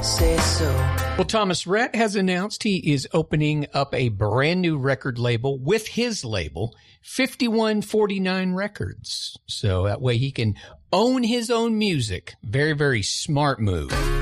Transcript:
say so. Well, Thomas Rhett has announced he is opening up a brand new record label with his label, 5149 Records. So that way he can own his own music. Very, very smart move.